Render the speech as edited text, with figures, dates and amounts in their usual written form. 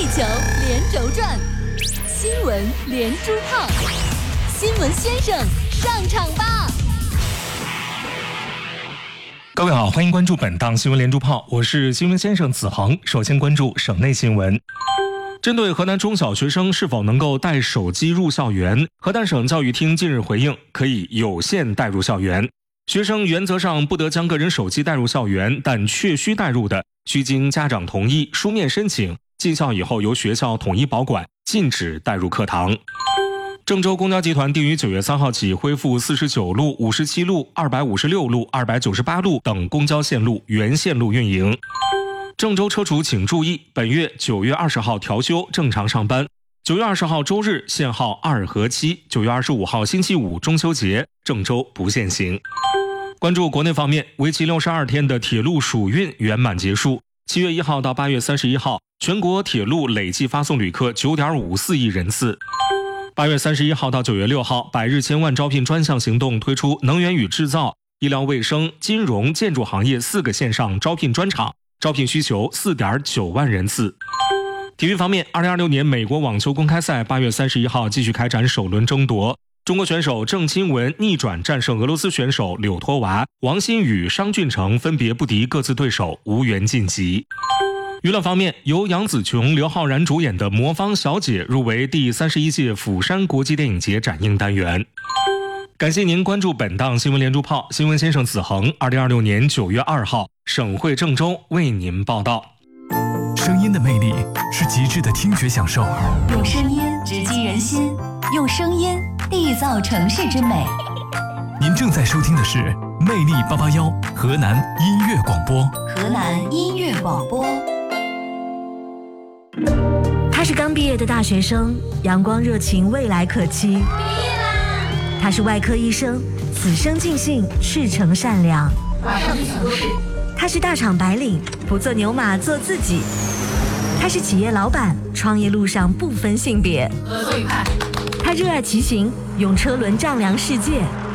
地球连轴转，新闻连珠炮，新闻先生上场吧！ 各位好，欢迎关注本档新闻连珠炮，我是新闻先生子恒。首先关注省内新闻。针对河南中小学生是否能够带手机入校园，河南省教育厅近日回应，可以有限带入校园。学生原则上不得将个人手机带入校园，但确需带入的，需经家长同意，书面申请，进校以后由学校统一保管，禁止带入课堂。郑州公交集团定于9月3号起恢复49路、57路、256路、298路等公交线路原线路运营。郑州车主请注意，本月9月20号调休，正常上班。9月20号周日限号2和7， 9月25号星期五中秋节，郑州不限行。关注国内方面，为期62天的铁路暑运圆满结束。7月1号到8月31号，全国铁路累计发送旅客 9.54 亿人次。8月31号到9月6号，百日千万招聘专项行动推出能源与制造、医疗卫生、金融、建筑行业4个线上招聘专场，招聘需求 4.9 万人次。体育方面，2026年美国网球公开赛8月31号继续开展首轮争夺，中国选手郑钦文逆转战胜俄罗斯选手柳托娃，王欣雨、商俊成分别不敌各自对手，无缘晋级。娱乐方面，由杨紫琼、刘昊然主演的《魔方小姐》入围第31届釜山国际电影节展映单元。感谢您关注本档新闻连珠炮，新闻先生子恒，2026年9月2号，省会郑州为您报道。 声音的魅力是极致的听觉享受， 用声音直击人心，用声音缔造城市之美。 您正在收听的是魅力881河南音乐广播。 河南音乐广播。 他是刚毕业的大学生，阳光热情，未来可期。毕业啦！他是外科医生，此生尽兴，赤诚善良。 马上去抢都市。 他是大厂白领，不做牛马，做自己。他是企业老板，创业路上不分性别。 合作愉快。 他热爱骑行，用车轮丈量世界。